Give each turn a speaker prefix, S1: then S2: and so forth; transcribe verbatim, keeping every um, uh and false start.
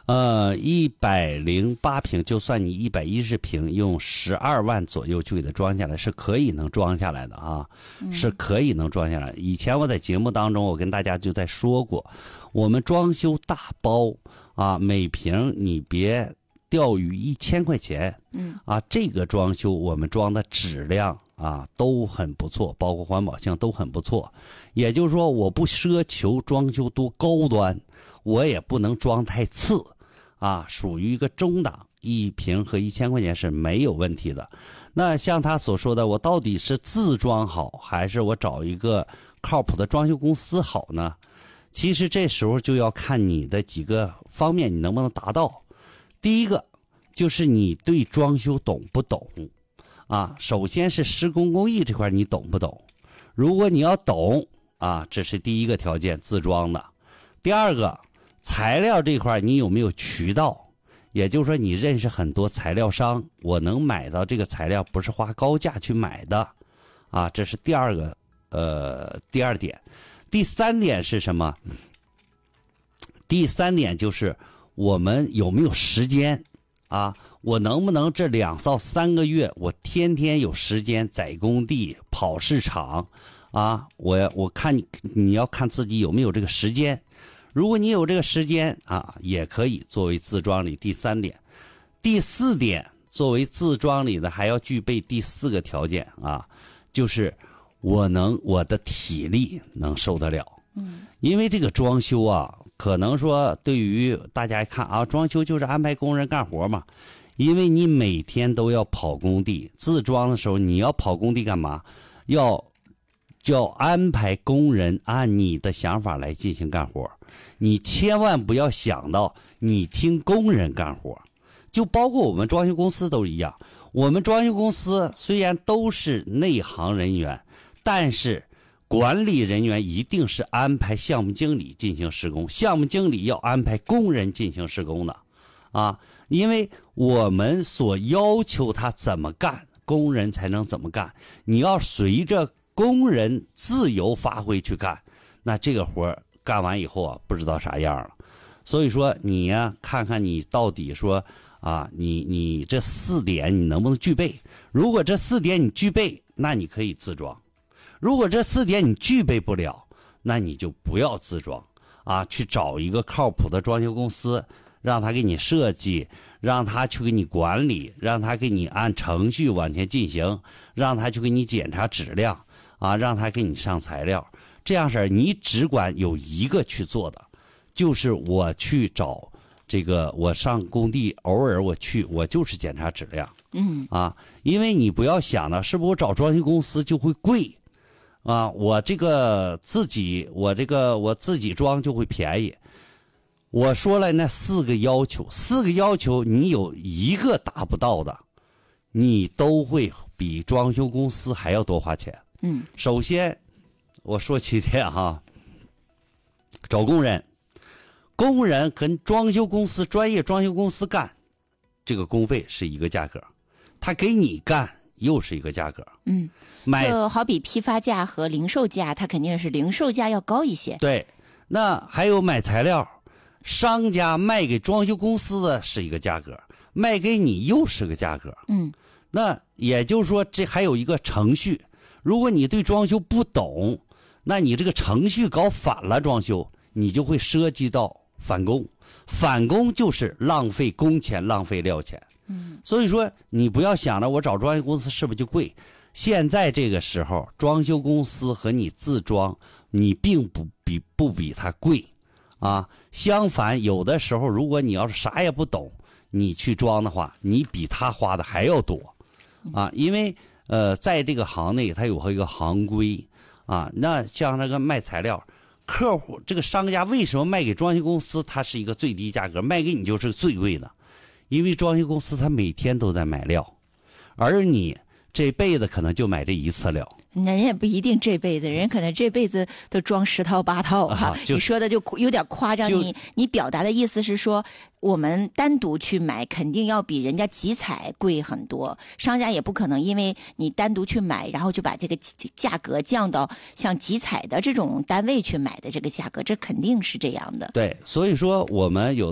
S1: 呃，一百零八平，就算你一百一十平，用十二万左右就给它装下来，是可以能装下来的啊，
S2: 嗯、
S1: 是可以能装下来。以前我在节目当中，我跟大家就在说过，我们装修大包啊，每平你别掉于一千块钱，
S2: 嗯
S1: 啊，这个装修我们装的质量啊都很不错，包括环保性都很不错。也就是说，我不奢求装修多高端，我也不能装太次，啊，属于一个中档，一平和一千块钱是没有问题的。那像他所说的，我到底是自装好，还是我找一个靠谱的装修公司好呢？其实这时候就要看你的几个方面，你能不能达到。第一个就是你对装修懂不懂啊？首先是施工工艺这块你懂不懂？如果你要懂啊，这是第一个条件，自装的。第二个，材料这块你有没有渠道？也就是说，你认识很多材料商，我能买到这个材料，不是花高价去买的啊，这是第二个呃第二点。第三点是什么？第三点就是我们有没有时间啊？我能不能这两到三个月，我天天有时间在工地跑市场啊？我我看你你要看自己有没有这个时间。如果你有这个时间啊，也可以作为自装里第三点。第四点，作为自装里的还要具备第四个条件啊，就是我能我的体力能受得了。
S2: 嗯，
S1: 因为这个装修啊，可能说对于大家看啊，装修就是安排工人干活嘛。因为你每天都要跑工地，自装的时候你要跑工地干嘛？要就要安排工人按你的想法来进行干活。你千万不要想到你听工人干活，就包括我们装修公司都一样。我们装修公司虽然都是内行人员，但是管理人员一定是安排项目经理进行施工，项目经理要安排工人进行施工的啊，因为我们所要求他怎么干，工人才能怎么干。你要随着工人自由发挥去干，那这个活干完以后啊，不知道啥样了。所以说你呀、啊，看看你到底说啊，你你这四点你能不能具备？如果这四点你具备，那你可以自装；如果这四点你具备不了，那你就不要自装啊，去找一个靠谱的装修公司，让他给你设计，让他去给你管理，让他给你按程序往前进行，让他去给你检查质量啊，让他给你上材料。这样式儿你只管有一个去做的，就是我去找这个，我上工地偶尔我去，我就是检查质量。
S2: 嗯
S1: 啊，因为你不要想了，是不是我找装修公司就会贵啊？我这个自己，我这个我自己装就会便宜。我说了那四个要求，四个要求你有一个达不到的，你都会比装修公司还要多花钱。
S2: 嗯，
S1: 首先我说几点哈，找工人，工人跟装修公司专业装修公司干，这个工费是一个价格，他给你干又是一个价格。
S2: 嗯，
S1: 买
S2: 就好比批发价和零售价，它肯定是零售价要高一些。
S1: 对，那还有买材料，商家卖给装修公司的是一个价格，卖给你又是个价格。
S2: 嗯，
S1: 那也就是说，这还有一个程序。如果你对装修不懂，那你这个程序搞反了装修，你就会涉及到返工。返工就是浪费工钱，浪费料钱。
S2: 嗯，
S1: 所以说你不要想着我找装修公司是不是就贵。现在这个时候，装修公司和你自装，你并不比不比它贵啊。相反，有的时候如果你要是啥也不懂，你去装的话，你比他花的还要多啊。因为呃，在这个行内，它有一个行规啊。那像那个卖材料，客户这个商家为什么卖给装修公司，它是一个最低价格，卖给你就是最贵的？因为装修公司它每天都在买料，而你这辈子可能就买这一次料。
S2: 那人也不一定这辈子，人可能这辈子都装十套八套哈、
S1: 啊。
S2: 你说的就有点夸张，你你表达的意思是说，我们单独去买肯定要比人家集采贵很多，商家也不可能因为你单独去买，然后就把这个价格降到像集采的这种单位去买的这个价格，这肯定是这样的。
S1: 对，所以说我们有